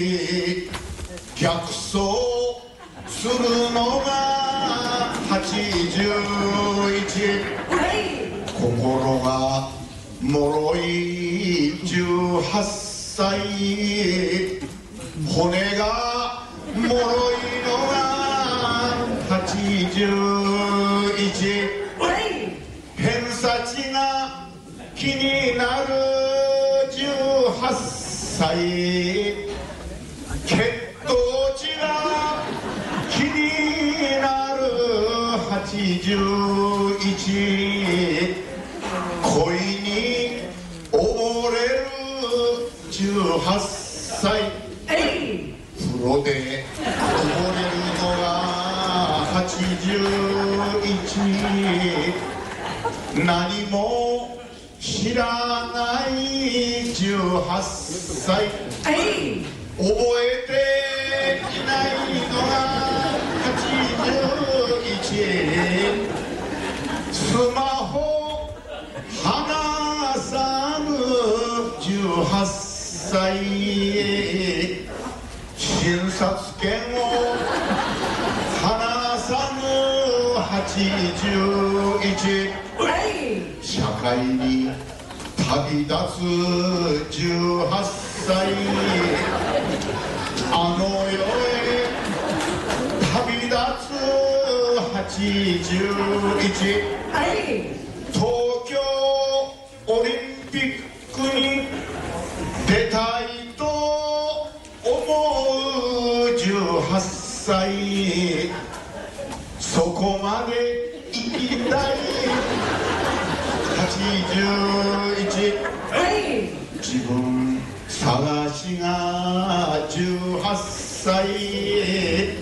逆走するのが81、心が脆い18歳、骨が脆いのが81、偏差値が気になる18歳、血糖値が気になる81、恋に溺れる18歳、風呂で溺れるのが81、何も知らない18歳、覚えていないのが81、スマホ離さぬ18歳、診察券を離さぬ81、社会に旅立つ18歳、あの世へ旅立つ81、東京オリンピックに出たいと思う18歳、そこまで行きたい81、自分探しが18歳、